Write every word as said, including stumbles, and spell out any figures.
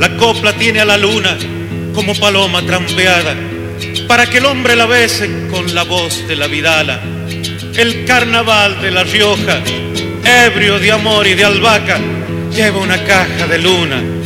La copla tiene a la luna como paloma trampeada, para que el hombre la bese con la voz de la vidala. El carnaval de La Rioja, ebrio de amor y de albahaca, lleva una caja de luna